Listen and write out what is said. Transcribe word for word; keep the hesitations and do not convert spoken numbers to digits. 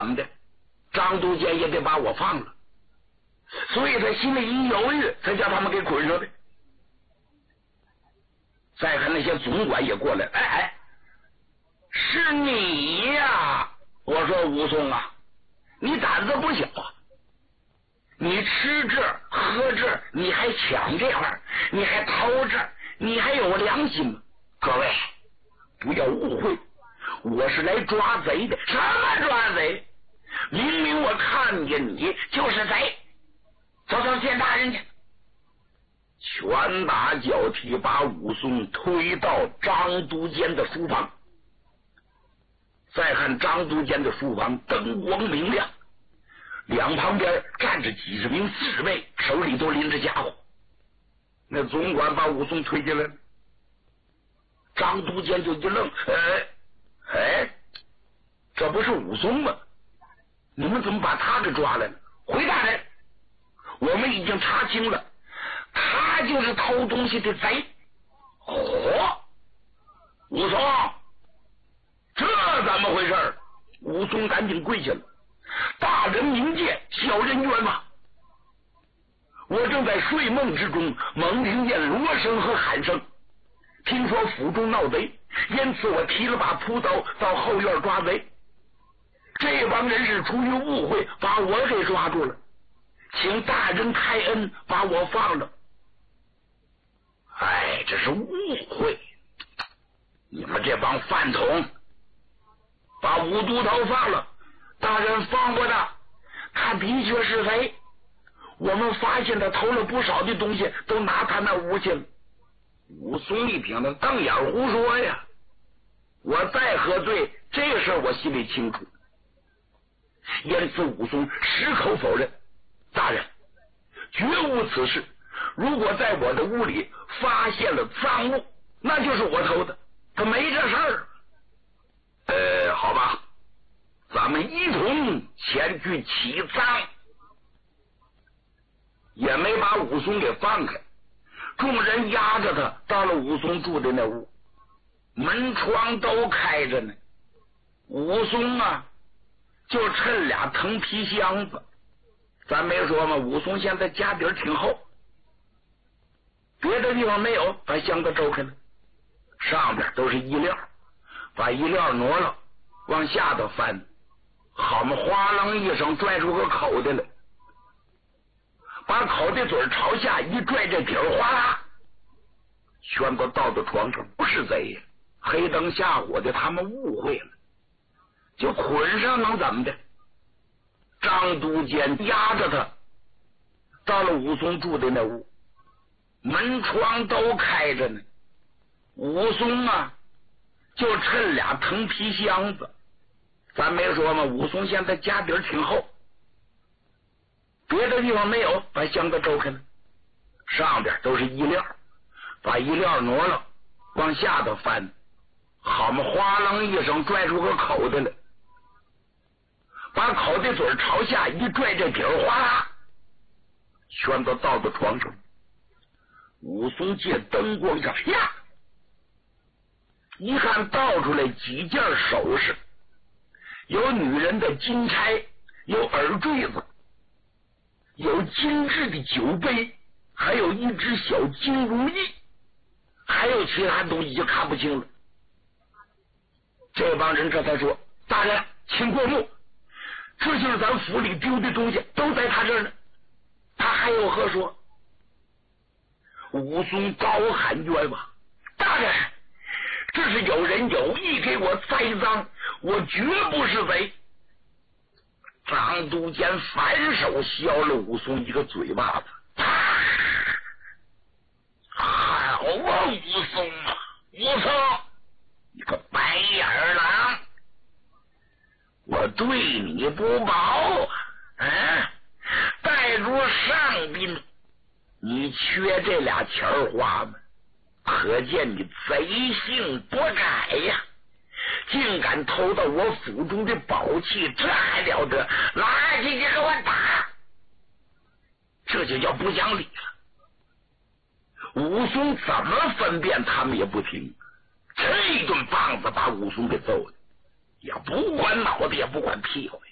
的，张都监也得把我放了，所以他心里一犹豫，才叫他们给捆上的。再看那些总管也过来，哎哎，是你呀！我说武松啊，你胆子不小啊，你吃这喝这，你还抢这块，你还偷这，你还有良心吗？各位不要误会，我是来抓贼的。什么抓贼？明明我看见你就是贼，走走见大人去。拳打脚踢，把武松推到张都监的书房。再看张都监的书房，灯光明亮，两旁边站着几十名侍卫，手里都拎着家伙。那总管把武松推进来了，张都监就一愣，哎哎，这不是武松吗？你们怎么把他给抓来了？回大人，我们已经查清了，他就是偷东西的贼。哦，武松，这怎么回事？武松赶紧跪下了，大人明鉴，小人冤枉。我正在睡梦之中，猛听见锣声和喊声，听说府中闹贼，因此我提了把朴刀到后院抓贼。这帮人是出于误会，把我给抓住了，请大人开恩把我放了。哎，这是误会，你们这帮饭桶，把武都头放了，大人放过他，他的确是贼，我们发现他偷了不少的东西，都拿他那屋去了。武松一听，他瞪眼胡说呀，我再喝醉，这个事我心里清楚。因此武松矢口否认，大人绝无此事，如果在我的屋里发现了赃物，那就是我偷的，他没这事儿。呃，好吧，咱们一同前去起赃。也没把武松给放开，众人压着他到了武松住的那屋，门窗都开着呢。武松啊就趁俩藤皮箱子，咱没说吗？武松现在家底儿挺厚，别的地方没有，把箱子周开了，上边都是衣料，把衣料挪了，往下头翻，好嘛，哗啷一声拽出个口袋来，把口袋嘴朝下一拽，这底儿哗啦全都倒到床上。不是贼呀，黑灯瞎火的，他们误会了，就捆上，能怎么的？张都监压着他到了武松住的那屋，门窗都开着呢。武松啊就趁俩藤皮箱子，咱没说吗？武松现在家底儿挺厚，别的地方没有，把箱子周开了，上边都是衣料，把衣料挪了，往下头翻，好嘛，哗啷一声拽出个口袋来，把口袋嘴朝下一拽，这底儿哗啦全都倒到床上。武松借灯光一看呀，一看倒出来几件首饰，有女人的金钗，有耳坠子，有精致的酒杯，还有一只小金如意，还有其他东西就看不清了。这帮人这才说，大人请过目，这就是咱府里丢的东西，都在他这儿呢，他还有何说？武松高喊冤枉，大人，这是有人有意给我栽赃，我绝不是贼。张都监反手削了武松一个嘴巴子，好啊，武松啊，武松，你个白眼狼，我对你不薄啊！嗯，带入上宾，你缺这俩钱花吗？可见你贼性不改呀！竟敢偷到我府中的宝器，这还了得！拿起去给我打！这就叫不讲理了。武松怎么分辨他们也不听，这一顿棒子把武松给揍的，也不管脑袋也不管屁股。